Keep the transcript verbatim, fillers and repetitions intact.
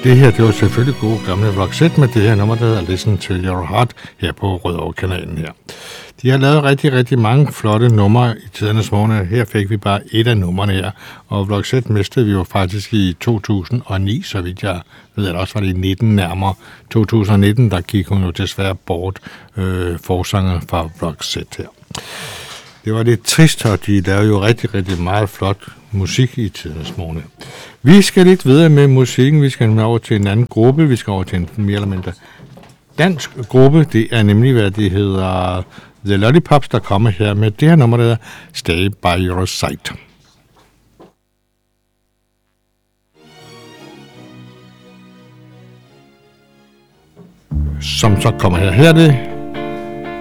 Det her, det var selvfølgelig gode gamle Roxette med det her nummer, der hedder Listen to Your Heart, her på Rødovre-kanalen her. De har lavet rigtig, rigtig mange flotte numre i tidernes morgen. Her fik vi bare et af numrene her, og Roxette mistede vi jo faktisk i to tusind og ni, så vidt jeg ved, at også var det i nitten nærmere. to tusind og nitten, der gik hun jo desværre bort, øh, forsanger fra Roxette her. Det var lidt trist, og de lavede jo rigtig, rigtig meget flot musik i tidernes morgen. Vi skal lidt videre med musikken. Vi skal over til en anden gruppe. Vi skal over til en mere eller mindre dansk gruppe. Det er nemlig, hvad det hedder, The Lollipops, der kommer her med det her nummer, der hedder Stay By Your Side. Som så kommer her. Her er det